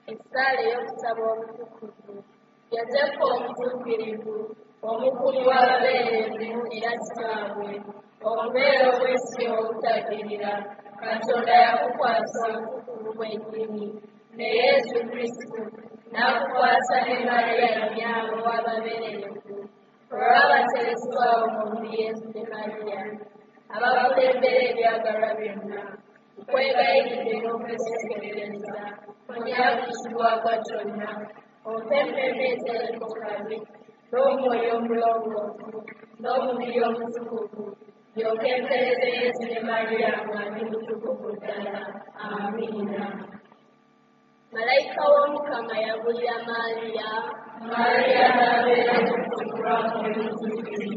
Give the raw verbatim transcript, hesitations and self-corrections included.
Essaala ey'okusaba obutukuvu. Yozefu omutuukirivu, omukulu w'ababeerezi era kitaabwe, obubeera obw'ensi obutagirira, Katonda yakukwasa obutukuvu bwennyini, ne Yesu Kristo n'akukwasa ne Mariya nnyaawe w'ababeerevu, olw'abateresibwawo mu Yesu ne Mariya, abakulembera ebyagalwa byonna, nkwegayiridde n'okwesekerereza, onyakisibwako kyonna, ompe emmeeme eziriko kabi, n'omwoyo omulongoofu, n'omubiri omutukuvu, ndyoke mpeereze Yesu ne Mariya nga ndi mutukuvu ddala. Amiina. Malayika w'Omukama yabulira Mariya, Mariya n'abeera okutukulwa mu